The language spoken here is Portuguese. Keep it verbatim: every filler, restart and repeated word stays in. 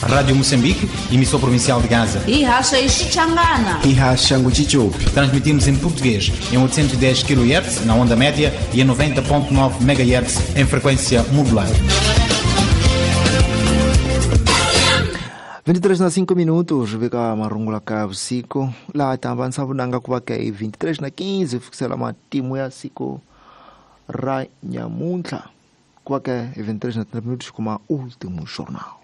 Rádio Moçambique, emissor provincial de Gaza. Ihasha Ixicangana. Ihasha Nguchichupi. Transmitimos em português em oitocentos e dez quilohertz na onda média e em noventa ponto nove megahertz em frequência modulada. vinte e três na cinco minutos, vika marungula ka usiku la tamban sabunanga kwake vinte e três na quinze fixela matimu ya siku ra nyamunta kwake vinte e três na trinta minutos como último jornal.